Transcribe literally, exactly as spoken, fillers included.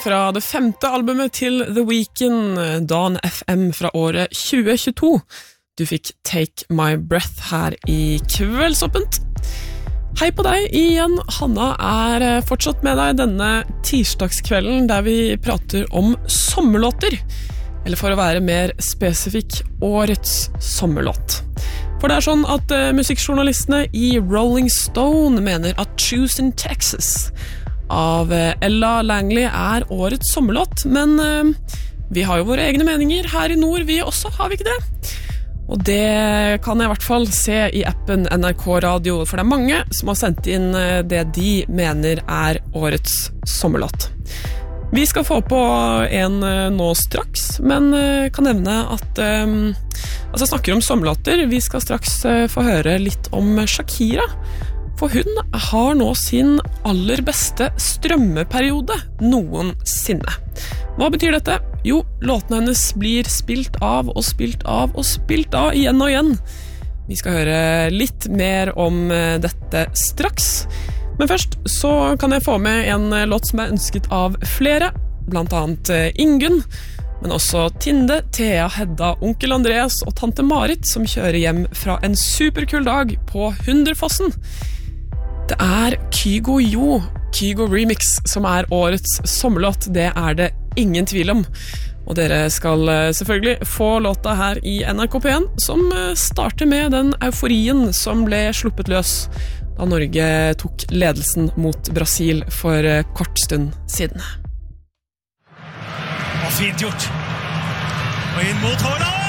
Fra det femte albumet til The Weeknd, Dawn F M fra året tjue tjueto. Du fikk Take My Breath her i Kveldsåpent. Hei på deg igjen, Hanna er fortsatt med deg denne tirsdagskvelden der vi prater om sommerlåter. Eller for å være mer spesifikk, årets sommerlåt. For det er sånn at uh, musikkjournalistene i Rolling Stone mener at Choose in Texas av Ella Langley er årets sommerlåt, men uh, vi har jo våre egne meninger her i nord, vi også, har vi ikke det? Og det kan jeg i hvert fall se i appen N R K Radio, for det er mange som har sendt inn uh, det de mener er årets sommerlåt. Vi skal få på en uh, nå straks, men uh, kan nevne at um, altså snakker om sommerlåter, vi skal straks uh, få høre litt om Shakira. For hun har nå sin aller beste strømmeperiode noensinne. Hva betyr dette? Jo, låtene hennes blir spilt av og spilt av og spilt av igjen og igjen. Vi skal høre litt mer om dette straks. Men først så kan jeg få med en låt som er ønsket av flere, blant annet Ingunn, men også Tinde, Thea, Hedda, onkel Andreas og tante Marit som kjører hjem fra en superkul dag på Hunderfossen. Det er Kygo Jo, Kygo Remix, som er årets sommerlåt. Det er det ingen tvil om. Og dere skal selvfølgelig få låta her i N R K P en, som starter med den euforien som ble sluppet løs da Norge tok ledelsen mot Brasil for kort stund siden. Og fint gjort. Og inn mot Haaland!